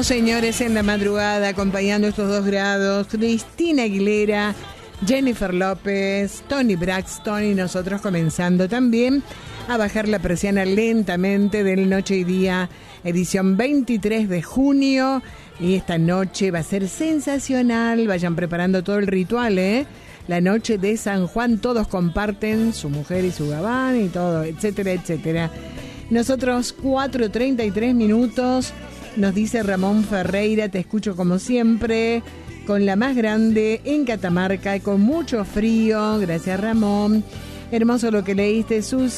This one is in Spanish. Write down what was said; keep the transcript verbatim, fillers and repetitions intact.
Seguimos, señores, en la madrugada, acompañando estos dos grados. Cristina Aguilera, Jennifer López, Toni Braxton y nosotros comenzando también a bajar la persiana lentamente del Noche y Día, edición veintitrés de junio. Y esta noche va a ser sensacional. Vayan preparando todo el ritual, ¿eh? La noche de San Juan, todos comparten su mujer y su gabán y todo, etcétera, etcétera. Nosotros, cuatro treinta y tres minutos, nos dice Ramón Ferreira, te escucho como siempre, con la más grande en Catamarca y con mucho frío. Gracias, Ramón. Hermoso lo que leíste, Sus.